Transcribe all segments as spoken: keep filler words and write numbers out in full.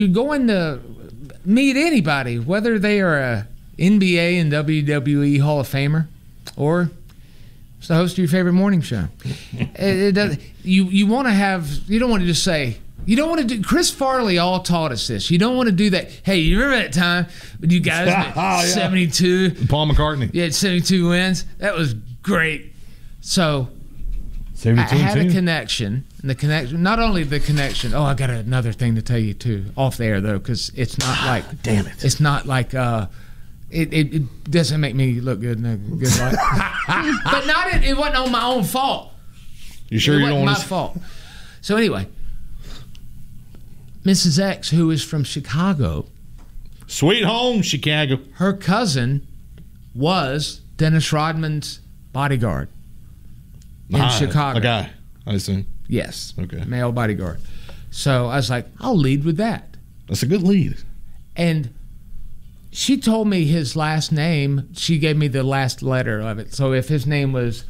You're going to meet anybody, whether they are a N B A and W W E Hall of Famer or it's the host of your favorite morning show. it, it does, you you want to have, you don't want to just say, you don't want to do, Chris Farley all taught us this. You don't want to do that. Hey, you remember that time when you guys had oh, yeah. seventy-two? Paul McCartney. You had seventy-two wins. That was great. So I had a connection. And the connection, not only the connection, oh, I got another thing to tell you too, off the air though, because it's not like, damn it. It's not like, uh, It, it it doesn't make me look good in a good light. But not it, it wasn't on my own fault. You sure it you wasn't don't my want to... fault. So anyway, Missus X, who is from Chicago. Sweet home, Chicago. Her cousin was Dennis Rodman's bodyguard in ah, Chicago. A guy, I assume. Yes. Okay. Male bodyguard. So I was like, I'll lead with that. That's a good lead. And she told me his last name. She gave me the last letter of it. So if his name was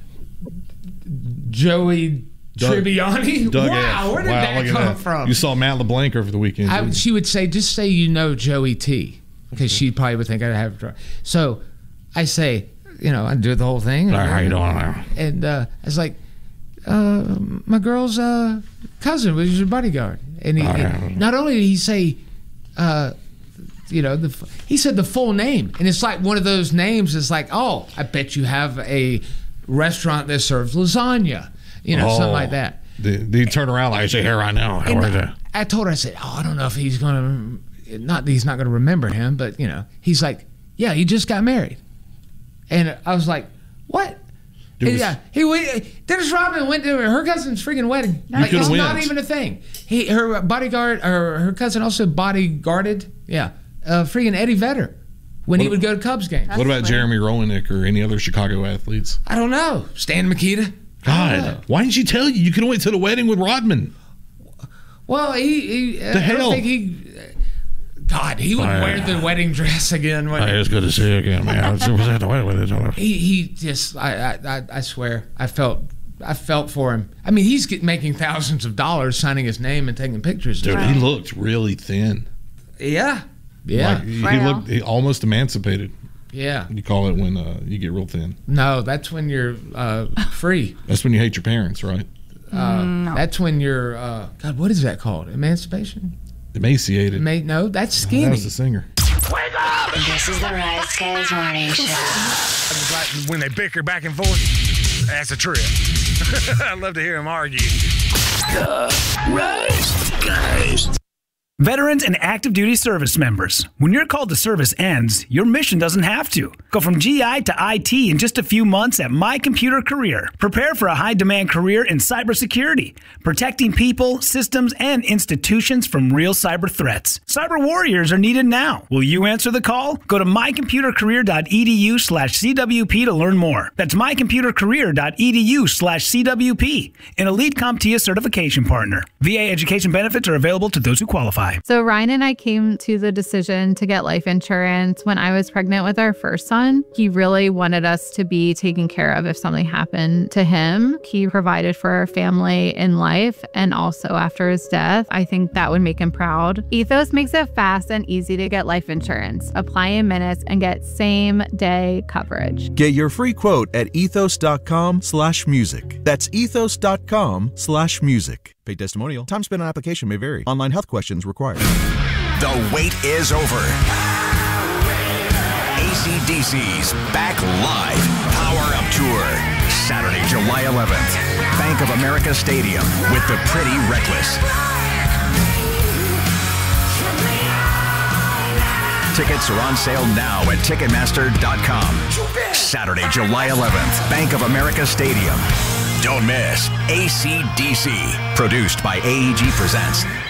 Joey Doug, Tribbiani, Doug wow, F. where did wow, that come that. from? You saw Matt LeBlanc over the weekend. I, she would say, just say you know Joey T, because she probably would think I'd have a drug. So I say, you know, I do the whole thing. All right, how you doing? And uh, I was like, uh, my girl's uh, cousin was your bodyguard. And he, right. not only did he say, uh, you know, the, he said the full name. And it's like one of those names that's like, oh, I bet you have a restaurant that serves lasagna, you know, oh, something like that. Did he turn around like, say, here right now? How And is it? I told her, I said, oh, I don't know if he's going to, not that he's not going to remember him, but, you know, he's like, yeah, he just got married. And I was like, what? Was, yeah, he went, Dennis Rodman went to her cousin's freaking wedding. Like, it's not even a thing. He, her bodyguard, or her cousin also bodyguarded, yeah, uh, freaking Eddie Vedder when what, he would go to Cubs games. What about Jeremy Roenick or any other Chicago athletes? I don't know. Stan Mikita. God, why didn't you tell you? You could have went to the wedding with Rodman. Well, he, he the I hell? don't think he. God, he would uh, wear the wedding dress again. Hey, it's good to see you again, man. I was at the wedding with you. He he just I, I I swear I felt I felt for him. I mean, he's get, making thousands of dollars signing his name and taking pictures. Dude, right. He looked really thin. Yeah, yeah. Like, he, he looked he almost emancipated. Yeah. You call it when uh, you get real thin. No, that's when you're uh, free. That's when you hate your parents, right? Uh, no. That's when you're uh, God. What is that called? Emancipation. Emaciated. May, no, that's skinny. That was the singer. Wake up! This is the Rise Guys Morning Show. I just like when they bicker back and forth. That's a trip. I love to hear them argue. The Rise Guys. Veterans and active duty service members, when your call to service ends, your mission doesn't have to. Go from G I to I T in just a few months at My Computer Career. Prepare for a high-demand career in cybersecurity, protecting people, systems, and institutions from real cyber threats. Cyber warriors are needed now. Will you answer the call? Go to mycomputercareer.edu slash CWP to learn more. That's mycomputercareer.edu slash CWP, an Elite CompTIA certification partner. V A education benefits are available to those who qualify. So Ryan and I came to the decision to get life insurance when I was pregnant with our first son. He really wanted us to be taken care of if something happened to him. He provided for our family in life and also after his death. I think that would make him proud. Ethos makes it fast and easy to get life insurance. Apply in minutes and get same day coverage. Get your free quote at ethos.com slash music. That's ethos.com slash music. Paid testimonial. Time spent on application may vary. Online health questions required. The wait is over. A C D C's Back Live Power Up Tour. Saturday, July eleventh. Bank of America Stadium with the Pretty Reckless. Tickets are on sale now at Ticketmaster dot com. Saturday, July eleventh. Bank of America Stadium. Don't miss A C D C. Produced by A E G Presents.